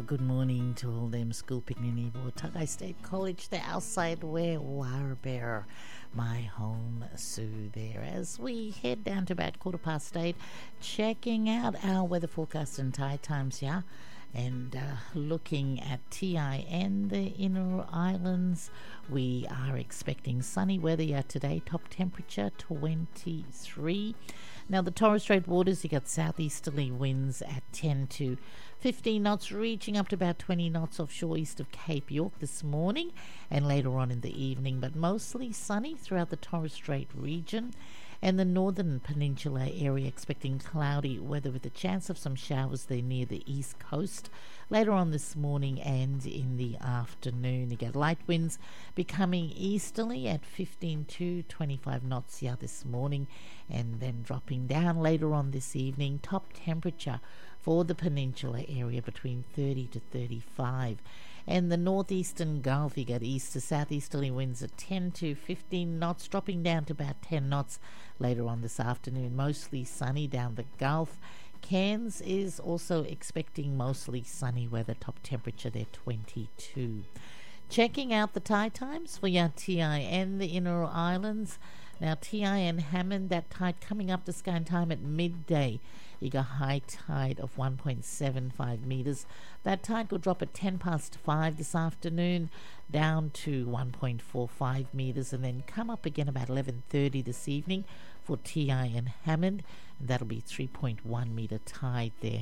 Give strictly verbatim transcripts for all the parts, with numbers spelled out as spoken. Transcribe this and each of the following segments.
good morning to all them school picnic Nebo Tagai State College, the outside where Warrabera, my home Sue there. As we head down to about quarter past eight, checking out our weather forecast and tide times, yeah, and uh, looking at T I N, the inner islands. We are expecting sunny weather yeah, today, top temperature twenty-three. Now the Torres Strait waters, you got southeasterly winds at ten to fifteen knots, reaching up to about twenty knots offshore east of Cape York this morning and later on in the evening, but mostly sunny throughout the Torres Strait region. And the northern peninsula area expecting cloudy weather with a chance of some showers there near the east coast later on this morning and in the afternoon. You get light winds becoming easterly at fifteen to twenty-five knots yeah, this morning, and then dropping down later on this evening. Top temperature for the peninsula area between thirty to thirty-five. And the northeastern Gulf, you got east to southeasterly winds at ten to fifteen knots, dropping down to about ten knots later on this afternoon. Mostly sunny down the Gulf. Cairns is also expecting mostly sunny weather, top temperature there twenty-two. Checking out the tide times for your T I N, the inner islands. Now T I N Hammond, that tide coming up to sky time at midday. You got high tide of one point seven five metres. That tide will drop at ten past five this afternoon down to one point four five metres and then come up again about eleven thirty this evening for T I N Hammond. And that'll be three point one metre tide there.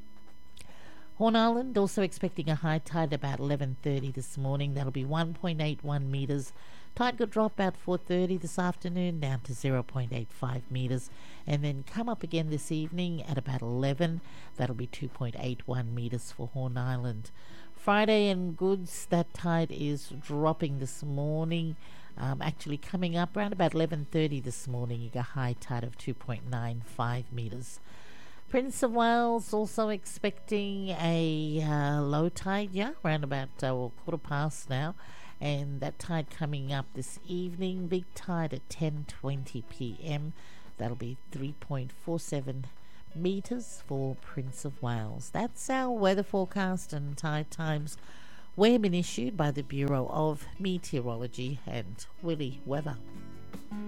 Horn Island also expecting a high tide about eleven thirty this morning. That'll be one point eight one metres. Tide could drop about four thirty this afternoon down to zero point eight five metres and then come up again this evening at about eleven. That'll be two point eight one metres for Horn Island. Friday and Goods, that tide is dropping this morning, um, actually coming up around about eleven thirty this morning. You got a high tide of two point nine five metres. Prince of Wales also expecting a uh, low tide, yeah, around about uh, well, quarter past now. And that tide coming up this evening, big tide at ten twenty p.m. That'll be three point four seven metres for Prince of Wales. That's our weather forecast and tide times. We've been issued by the Bureau of Meteorology and Willy Weather.